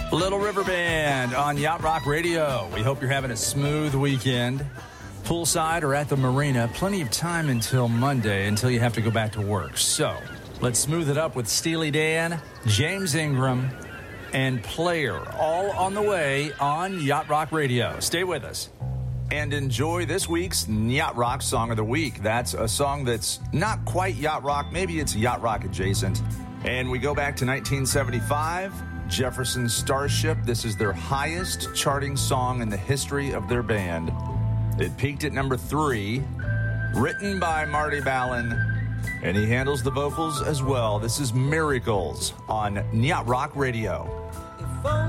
Little River Band on Yacht Rock Radio. We hope you're having a smooth weekend. Poolside or at the marina, plenty of time until Monday, until you have to go back to work. So, let's smooth it up with Steely Dan, James Ingram, and Player, all on the way on Yacht Rock Radio. Stay with us. And enjoy this week's Yacht Rock Song of the Week. That's a song that's not quite Yacht Rock. Maybe it's Yacht Rock adjacent. And we go back to 1975. Jefferson Starship. This is their highest charting song in the history of their band. It peaked at number 3, written by Marty Balin, and he handles the vocals as well. This is Miracles on Yacht Rock Radio.